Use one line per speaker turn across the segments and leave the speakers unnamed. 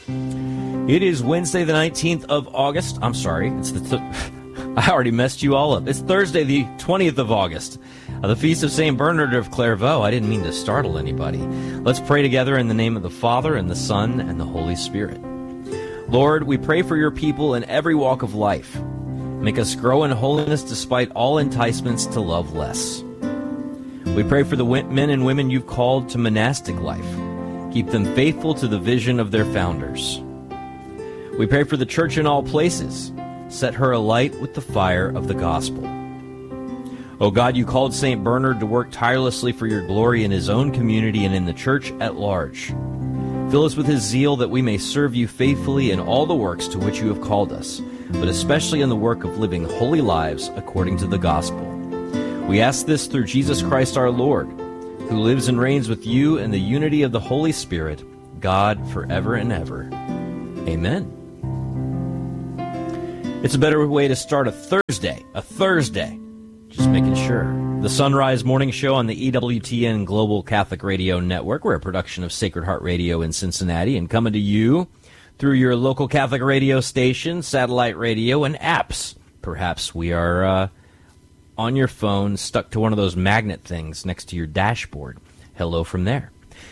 It is Wednesday, the 19th of August. I'm sorry. I already messed you all up. It's Thursday, the 20th of August, the Feast of St. Bernard of Clairvaux. I didn't mean to startle anybody. Let's pray together in the name of the Father, and the Son, and the Holy Spirit. Lord, we pray for your people in every walk of life. Make us grow in holiness despite all enticements to love less. We pray for the men and women you've called to monastic life. Keep them faithful to the vision of their founders. We pray for the church in all places. Set her alight with the fire of the gospel. O God, you called St. Bernard to work tirelessly for your glory in his own community and in the church at large. Fill us with his zeal that we may serve you faithfully in all the works to which you have called us, but especially in the work of living holy lives according to the gospel. We ask this through Jesus Christ our Lord, who lives and reigns with you in the unity of the Holy Spirit, God, forever and ever. Amen. It's a better way to start a Thursday. Just making sure. The Sunrise Morning Show on the EWTN Global Catholic Radio Network. We're a production of Sacred Heart Radio in Cincinnati and coming to you through your local Catholic radio station, satellite radio, and apps. Perhaps we are on your phone, stuck to one of those magnet things next to your dashboard. Hello from there.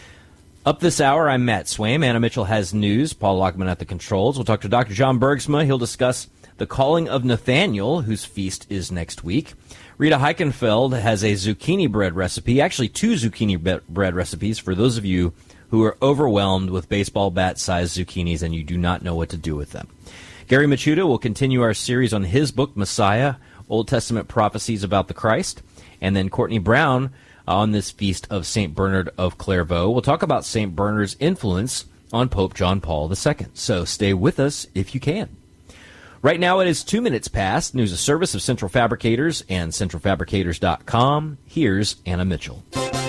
Up this hour, I'm Matt Swaim. Anna Mitchell has news. Paul Lockman at the controls. We'll talk to Dr. John Bergsma. He'll discuss the calling of Nathaniel, whose feast is next week. Rita Heichenfeld has a zucchini bread recipe, actually two zucchini bread recipes for those of you who are overwhelmed with baseball bat-sized zucchinis and you do not know what to do with them. Gary Machuda will continue our series on his book, Messiah, Old Testament Prophecies about the Christ. And then Courtney Brown on this feast of St. Bernard of Clairvaux. We'll talk about St. Bernard's influence on Pope John Paul II. So stay with us if you can. Right now it is 2 minutes past. News, a service of Central Fabricators and centralfabricators.com. Here's Anna Mitchell.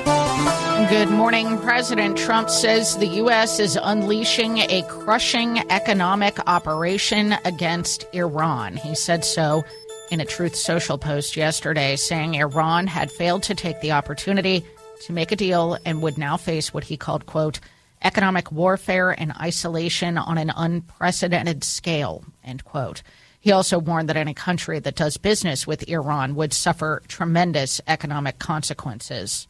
Good morning. President Trump says the U.S. is unleashing a crushing economic operation against Iran. He said so in a Truth Social post yesterday, saying Iran had failed to take the opportunity to make a deal and would now face what he called, quote, economic warfare and isolation on an unprecedented scale, end quote. He also warned that any country that does business with Iran would suffer tremendous economic consequences.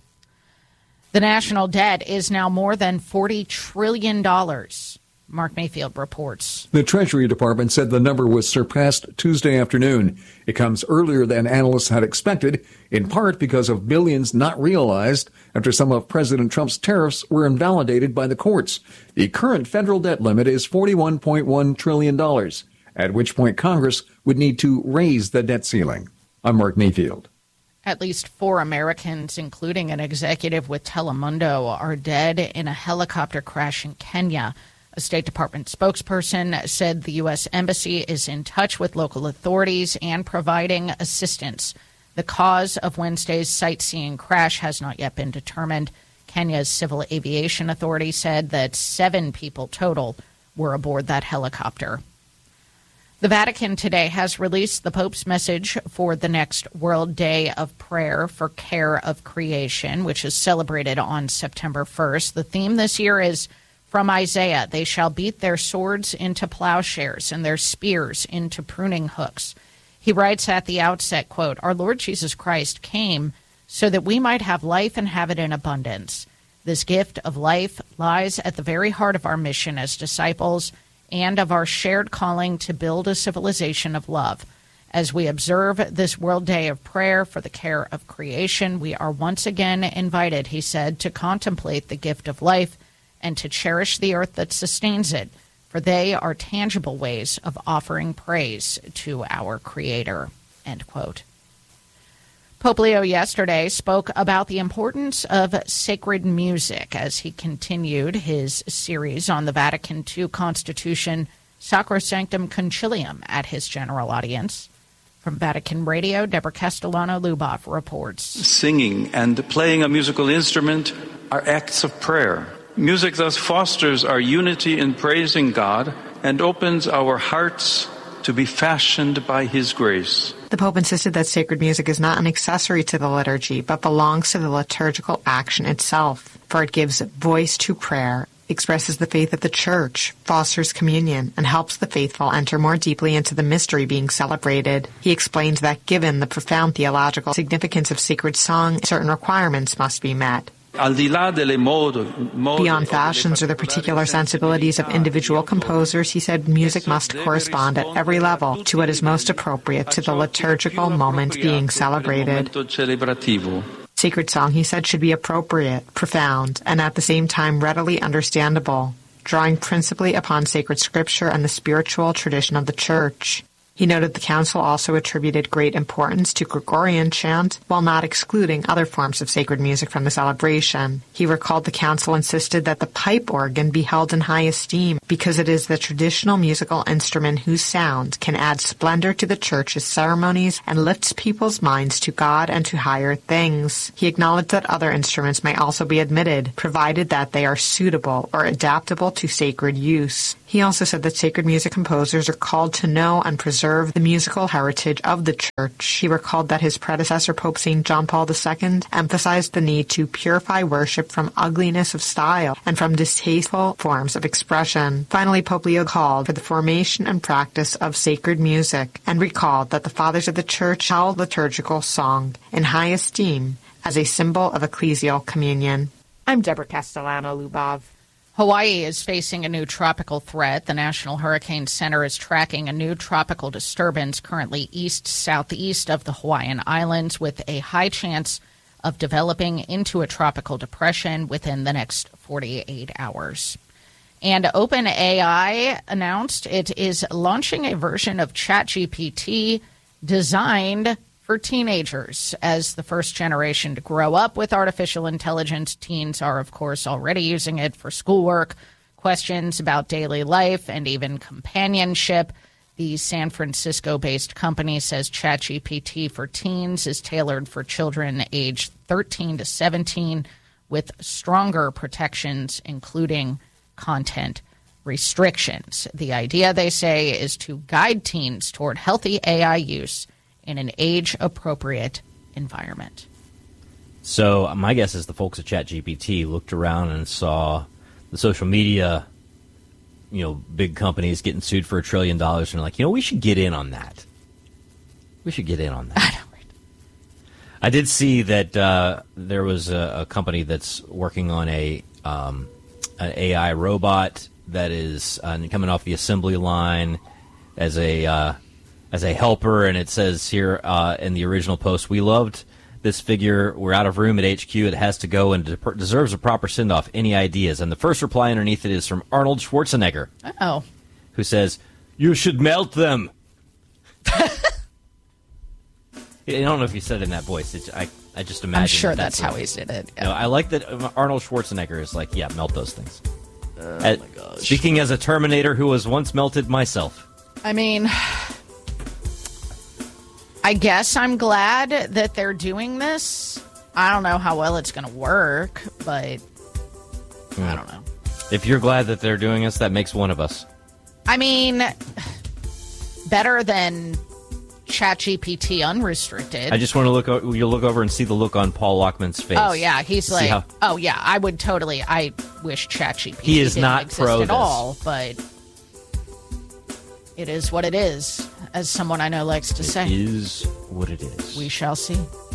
The national debt is now more than $40 trillion. Mark Mayfield reports.
The Treasury Department said the number was surpassed Tuesday afternoon. It comes earlier than analysts had expected, in part because of billions not realized after some of President Trump's tariffs were invalidated by the courts. The current federal debt limit is $41.1 trillion, at which point Congress would need to raise the debt ceiling. I'm Mark Mayfield.
At least 4 Americans, including an executive with Telemundo, are dead in a helicopter crash in Kenya. A State Department spokesperson said the U.S. Embassy is in touch with local authorities and providing assistance. The cause of Wednesday's sightseeing crash has not yet been determined. Kenya's Civil Aviation Authority said that 7 people total were aboard that helicopter. The Vatican today has released the Pope's message for the next World Day of Prayer for Care of Creation, which is celebrated on September 1st. The theme this year is from Isaiah, they shall beat their swords into plowshares and their spears into pruning hooks. He writes at the outset, quote, our Lord Jesus Christ came so that we might have life and have it in abundance. This gift of life lies at the very heart of our mission as disciples and of our shared calling to build a civilization of love. As we observe this World Day of Prayer for the Care of Creation, we are once again invited, he said, to contemplate the gift of life and to cherish the earth that sustains it, for they are tangible ways of offering praise to our Creator, end quote. Pope Leo yesterday spoke about the importance of sacred music as he continued his series on the Vatican II Constitution, Sacrosanctum Concilium, at his general audience. From Vatican Radio, Deborah Castellano-Luboff reports.
Singing and playing a musical instrument are acts of prayer. Music thus fosters our unity in praising God and opens our hearts to be fashioned by His grace.
The Pope insisted that sacred music is not an accessory to the liturgy, but belongs to the liturgical action itself, for it gives voice to prayer, expresses the faith of the Church, fosters communion, and helps the faithful enter more deeply into the mystery being celebrated. He explains that given the profound theological significance of sacred song, certain requirements must be met. Beyond fashions or the particular sensibilities of individual composers, he said music must correspond at every level to what is most appropriate to the liturgical moment being celebrated. Sacred song, he said, should be appropriate, profound, and at the same time readily understandable, drawing principally upon sacred scripture and the spiritual tradition of the Church. He noted the Council also attributed great importance to Gregorian chant, while not excluding other forms of sacred music from the celebration. He recalled the Council insisted that the pipe organ be held in high esteem because it is the traditional musical instrument whose sound can add splendor to the Church's ceremonies and lifts people's minds to God and to higher things. He acknowledged that other instruments may also be admitted, provided that they are suitable or adaptable to sacred use. He also said that sacred music composers are called to know and preserve the musical heritage of the Church. He recalled that his predecessor, Pope St. John Paul II, emphasized the need to purify worship from ugliness of style and from distasteful forms of expression. Finally, Pope Leo called for the formation and practice of sacred music and recalled that the Fathers of the Church held liturgical song in high esteem as a symbol of ecclesial communion. I'm Deborah Castellano-Lubov.
Hawaii is facing a new tropical threat. The National Hurricane Center is tracking a new tropical disturbance currently east-southeast of the Hawaiian Islands with a high chance of developing into a tropical depression within the next 48 hours. And OpenAI announced it is launching a version of ChatGPT designed for teenagers. As the first generation to grow up with artificial intelligence, teens are, of course, already using it for schoolwork, questions about daily life, and even companionship. The San Francisco-based company says ChatGPT for teens is tailored for children aged 13 to 17 with stronger protections, including content restrictions. The idea, they say, is to guide teens toward healthy AI use in an age-appropriate environment.
So my guess is the folks at ChatGPT looked around and saw the social media, big companies getting sued for $1 trillion, and they're like, we should get in on that. We should get in on that. I did see that there was a company that's working on an AI robot that is coming off the assembly line as a helper, and it says here in the original post, we loved this figure. We're out of room at HQ. It has to go and deserves a proper send-off. Any ideas? And the first reply underneath it is from Arnold Schwarzenegger.
Oh.
Who says, you should melt them. I don't know if you said it in that voice. I just imagine.
I'm sure that's how he said it.
Yeah. I like that Arnold Schwarzenegger is like, yeah, melt those things.
Oh, my gosh.
Speaking as a Terminator who was once melted myself.
I mean, I guess I'm glad that they're doing this. I don't know how well it's going to work, but I don't know.
If you're glad that they're doing this, that makes one of us.
I mean, better than ChatGPT unrestricted.
I just want to look over and see the look on Paul Lockman's face.
Oh, yeah. He's like, I would totally. I wish ChatGPT
he is
didn't
not
exist
pro
at
this.
all, but it is what it is, as someone I know likes to say.
It is what it is.
We shall see.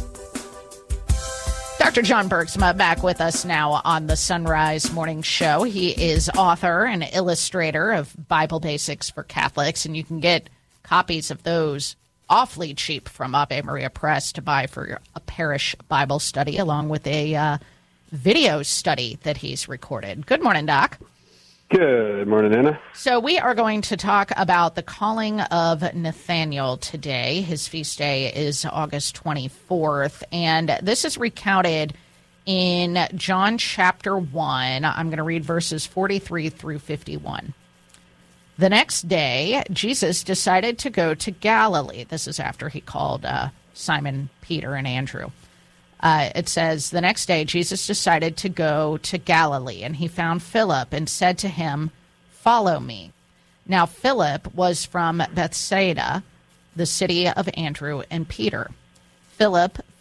Dr. John Bergsma back with us now on the Sunrise Morning Show. He is author and illustrator of Bible Basics for Catholics, and you can get copies of those awfully cheap from Ave Maria Press to buy for a parish Bible study, along with a video study that he's recorded. Good morning, Doc.
Good morning, Anna.
So we are going to talk about the calling of Nathaniel today. His feast day is August 24th, and this is recounted in John chapter 1. I'm going to read verses 43 through 51. The next day, Jesus decided to go to Galilee. This is after he called Simon, Peter, and Andrew. It says, the next day, Jesus decided to go to Galilee, and he found Philip and said to him, follow me. Now, Philip was from Bethsaida, the city of Andrew and Peter. Philip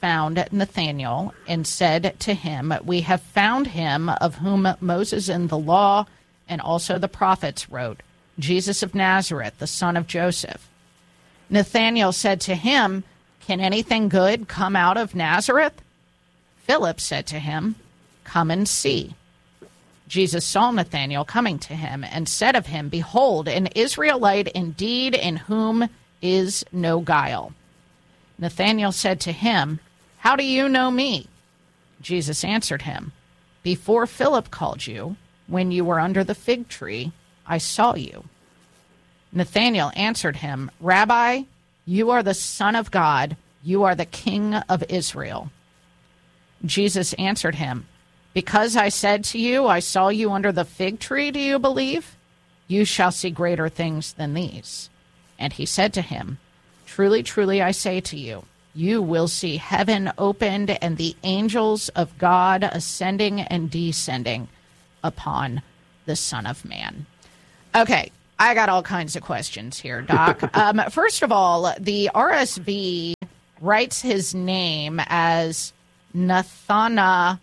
found Nathanael and said to him, "We have found him of whom Moses in the law and also the prophets wrote, Jesus of Nazareth, the son of Joseph." Nathanael said to him, "Can anything good come out of Nazareth?" Philip said to him, "Come and see." Jesus saw Nathanael coming to him and said of him, "Behold, an Israelite indeed, in whom is no guile." Nathanael said to him, "How do you know me?" Jesus answered him, "Before Philip called you, when you were under the fig tree, I saw you." Nathanael answered him, "Rabbi, you are the Son of God. You are the King of Israel." Jesus answered him, "Because I said to you, I saw you under the fig tree, do you believe? You shall see greater things than these." And he said to him, "Truly, truly, I say to you, you will see heaven opened and the angels of God ascending and descending upon the Son of Man." Okay, I got all kinds of questions here, Doc. First of all, the RSV writes his name as Nathana-L.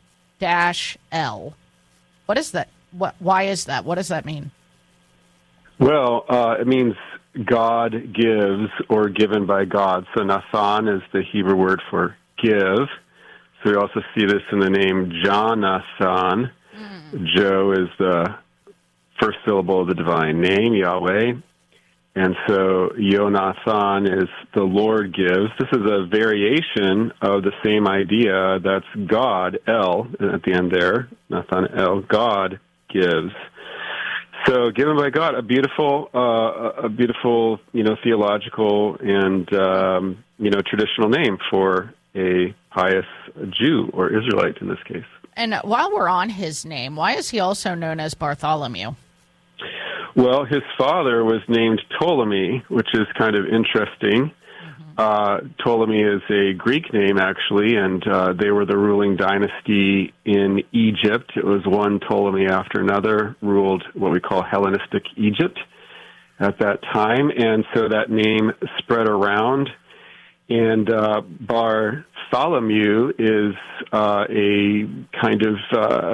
What is that? Why is that? What does that mean?
Well, it means God gives or given by God. So Nathan is the Hebrew word for give. So we also see this in the name Jonathan. Joe is the first syllable of the divine name, Yahweh. And so Yonathan is the Lord gives. This is a variation of the same idea. That's God, El, at the end there. Nathan El, God gives. So given by God, a beautiful, theological and, traditional name for a pious Jew or Israelite in this case.
And while we're on his name, why is he also known as Bartholomew?
Well, his father was named Ptolemy, which is kind of interesting. Ptolemy is a Greek name, actually, and they were the ruling dynasty in Egypt. It was one Ptolemy after another, ruled what we call Hellenistic Egypt at that time, and so that name spread around. And Bartholomew is a kind of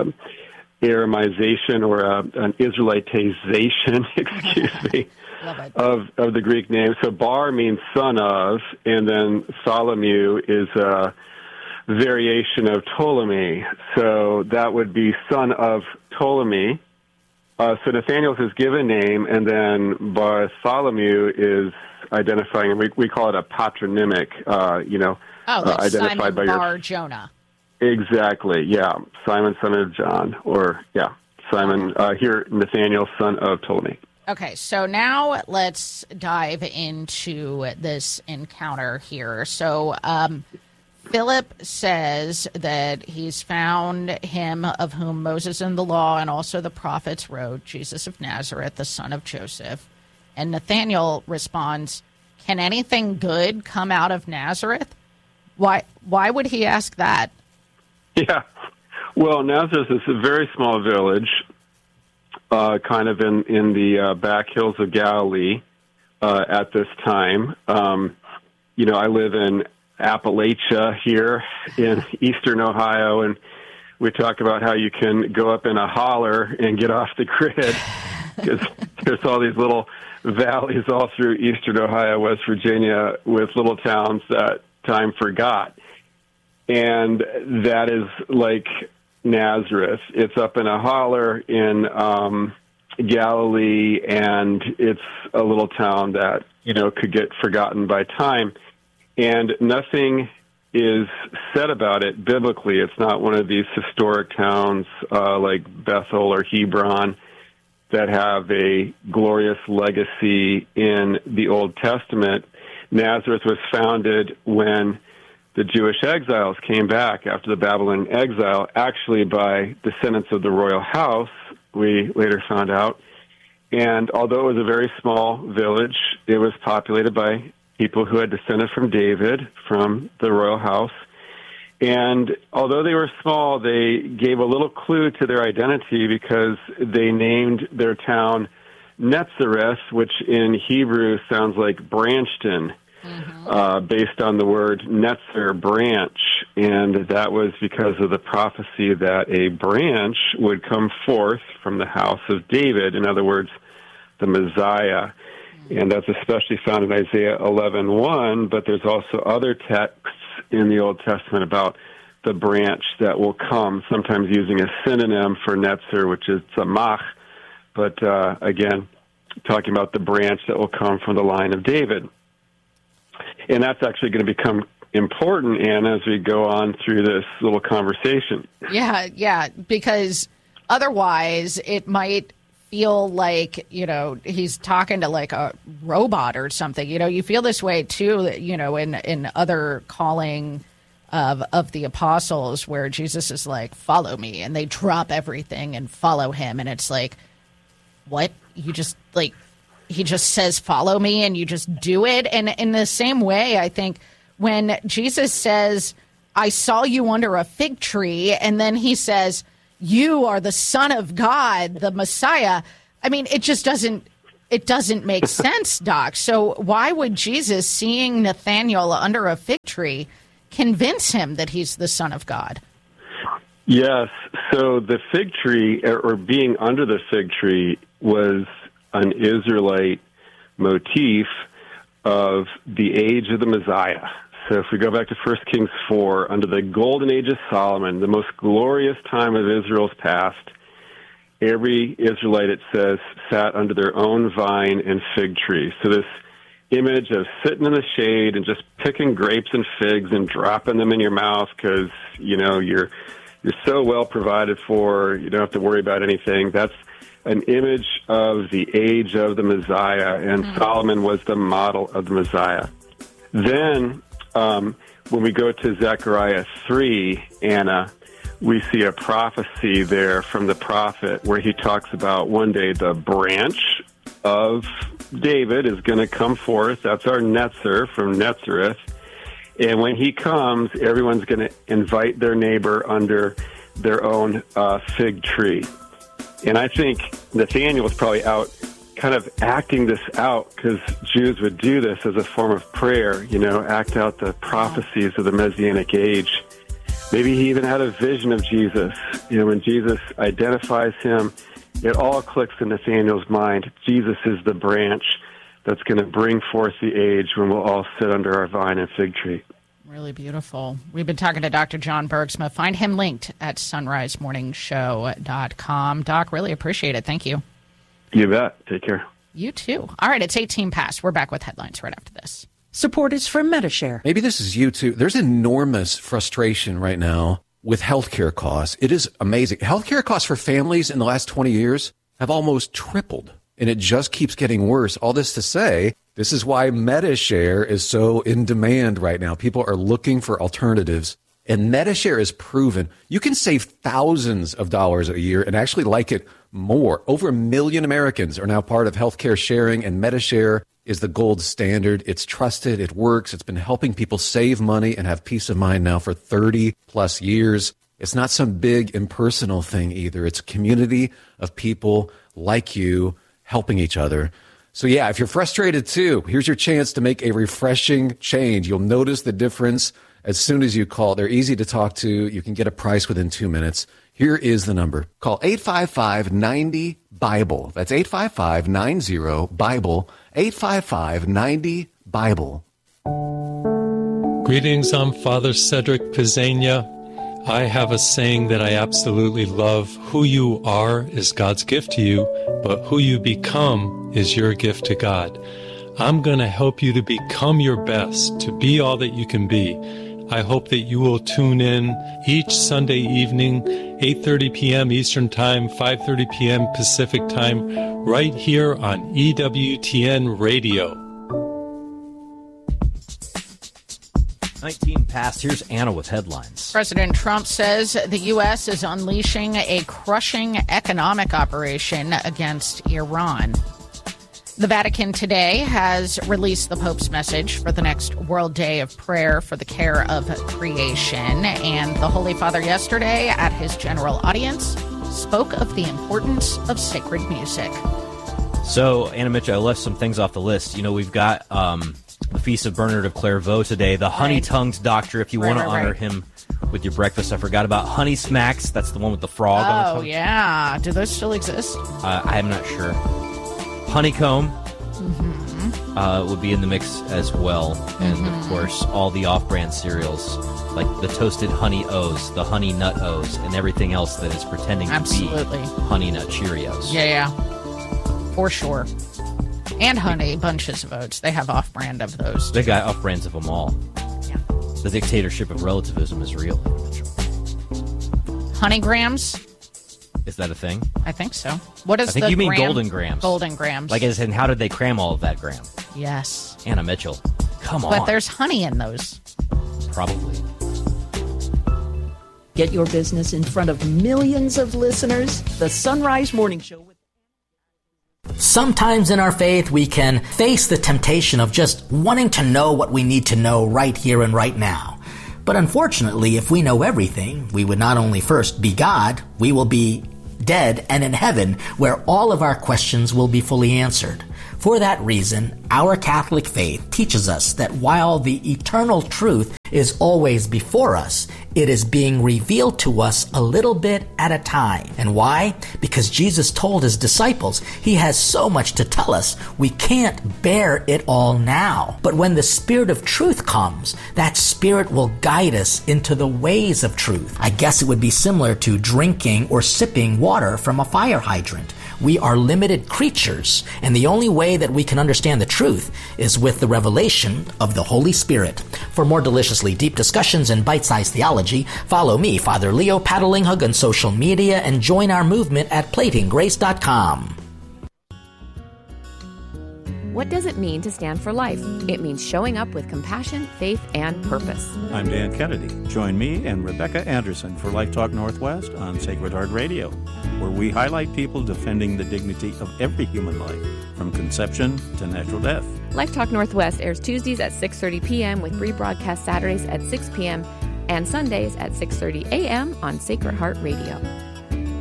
Aramization or an Israelitization, excuse me, of the Greek name. So Bar means son of, and then Tholomew is a variation of Ptolemy. So that would be son of Ptolemy. So Nathanael's his given name, and then Bartholomew is identifying, and we call it a patronymic,
like
identified
Simon
by
Bar Jonah.
Exactly, yeah. Simon, son of John, or, Simon, here, Nathanael, son of Ptolemy.
Okay, so now let's dive into this encounter here. So Philip says that he's found him of whom Moses in the law and also the prophets wrote, Jesus of Nazareth, the son of Joseph. And Nathanael responds, "Can anything good come out of Nazareth?" Why would he ask that?
Yeah. Well, Nazareth is a very small village, kind of in the back hills of Galilee at this time. I live in Appalachia here in eastern Ohio, and we talk about how you can go up in a holler and get off the grid because there's all these little valleys all through eastern Ohio, West Virginia, with little towns that time forgot. And that is like Nazareth. It's up in a holler in Galilee, and it's a little town that, could get forgotten by time. And nothing is said about it biblically. It's not one of these historic towns like Bethel or Hebron that have a glorious legacy in the Old Testament. Nazareth was founded when the Jewish exiles came back after the Babylonian exile, actually by descendants of the royal house, we later found out. And although it was a very small village, it was populated by people who had descended from David, from the royal house. And although they were small, they gave a little clue to their identity because they named their town Netzareth, which in Hebrew sounds like Branston, based on the word Netzer, branch. and that was because of the prophecy that a branch would come forth from the house of David, in other words, the Messiah. And that's especially found in Isaiah 11:1, but there's also other texts in the Old Testament about the branch that will come, sometimes using a synonym for Netzer, which is Tzamach, but again, talking about the branch that will come from the line of David. And that's actually going to become important, Anna, as we go on through this little conversation.
Yeah, because otherwise it might feel like, he's talking to like a robot or something. You feel this way too, in other calling of the apostles, where Jesus is like, follow me, and they drop everything and follow him. And it's like, what? You just he just says, follow me, and you just do it. And in the same way, I think when Jesus says, I saw you under a fig tree, and then he says, you are the Son of God, the Messiah. I mean, it just doesn't make sense, Doc. So why would Jesus, seeing Nathanael under a fig tree, convince him that he's the Son of God?
Yes. So the fig tree, or being under the fig tree, was an Israelite motif of the age of the Messiah. So if we go back to 1 Kings 4, under the golden age of Solomon, the most glorious time of Israel's past, every Israelite, it says, sat under their own vine and fig tree. So this image of sitting in the shade and just picking grapes and figs and dropping them in your mouth because, you're so well provided for, you don't have to worry about anything. That's an image of the age of the Messiah, and Solomon was the model of the Messiah. Then, when we go to Zechariah 3, Anna, we see a prophecy there from the prophet where he talks about one day the branch of David is going to come forth. That's our Netzer from Netzereth. And when he comes, everyone's going to invite their neighbor under their own fig tree. And I think Nathanael was probably out kind of acting this out, because Jews would do this as a form of prayer, act out the prophecies of the Messianic age. Maybe he even had a vision of Jesus. When Jesus identifies him, it all clicks in Nathanael's mind. Jesus is the branch that's going to bring forth the age when we'll all sit under our vine and fig tree.
Really beautiful. We've been talking to Dr. John Bergsma. Find him linked at sunrisemorningshow.com. Doc, really appreciate it. Thank you.
You bet. Take care.
You too. All right, it's 18 past. We're back with headlines right after this.
Support is from Medi-Share.
Maybe this is you too. There's enormous frustration right now with healthcare costs. It is amazing. Healthcare costs for families in the last 20 years have almost tripled, and it just keeps getting worse. All this to say, this is why Medi-Share is so in demand right now. People are looking for alternatives, and Medi-Share is proven. You can save thousands of dollars a year and actually like it more. Over 1 million Americans are now part of healthcare sharing, and Medi-Share is the gold standard. It's trusted. It works. It's been helping people save money and have peace of mind now for 30 plus years. It's not some big impersonal thing either. It's a community of people like you helping each other. So yeah, if you're frustrated too, here's your chance to make a refreshing change. You'll notice the difference as soon as you call. They're easy to talk to. You can get a price within 2 minutes. Here is the number. Call 855-90-BIBLE. That's 855-90-BIBLE. 855-90-BIBLE.
Greetings, I'm Father Cedric Pizzania. I have a saying that I absolutely love. Who you are is God's gift to you, but who you become is your gift to God. I'm going to help you to become your best, to be all that you can be. I hope that you will tune in each Sunday evening, 8:30 p.m. Eastern Time, 5:30 p.m. Pacific Time, right here on EWTN Radio.
19 past. Here's Anna with headlines.
President Trump says the U.S. is unleashing a crushing economic operation against Iran. The Vatican today has released the Pope's message for the next World Day of Prayer for the Care of Creation. And the Holy Father yesterday at his general audience spoke of the importance of sacred music.
So, Anna Mitchell, I left some things off the list. We've got the feast of Bernard of Clairvaux today. The honey-tongued doctor, if you want to honor him with your breakfast. I forgot about Honey Smacks. That's the one with the frog on the tongue.
Oh, yeah. Do those still exist?
I'm not sure. Honeycomb would be in the mix as well. And, of course, all the off-brand cereals, like the toasted Honey O's, the Honey Nut O's, and everything else that is pretending to be Honey Nut Cheerios.
Yeah. For sure. And Honey Bunches of Oats. They have off-brand of those.
They got off-brands of them all.
Yeah.
The dictatorship of relativism is real.
Honey Grams?
Is that a thing?
I think so. What is
I think
the
you mean
gram?
Golden Grams.
Golden Grams.
Like, as in, how did they cram all of that gram?
Yes.
Anna Mitchell. Come on.
But there's honey in those.
Probably.
Get your business in front of millions of listeners. The Sunrise Morning Show.
Sometimes in our faith, we can face the temptation of just wanting to know what we need to know right here and right now. But unfortunately, if we know everything, we would not only first be God, we will be dead and in heaven, where all of our questions will be fully answered. For that reason, our Catholic faith teaches us that while the eternal truth is always before us, it is being revealed to us a little bit at a time. And why? Because Jesus told his disciples he has so much to tell us, we can't bear it all now. But when the Spirit of truth comes, that Spirit will guide us into the ways of truth. I guess it would be similar to drinking or sipping water from a fire hydrant. We are limited creatures, and the only way that we can understand the truth is with the revelation of the Holy Spirit. For more deliciously deep discussions and bite-sized theology, follow me, Father Leo Paddlinghug, on social media and join our movement at platinggrace.com.
What does it mean to stand for life? It means showing up with compassion, faith, and purpose.
I'm Dan Kennedy. Join me and Rebecca Anderson for Life Talk Northwest on Sacred Heart Radio, where we highlight people defending the dignity of every human life, from conception to natural death.
Life Talk Northwest airs Tuesdays at 6:30 p.m. with rebroadcast Saturdays at 6 p.m. and Sundays at 6:30 a.m. on Sacred Heart Radio.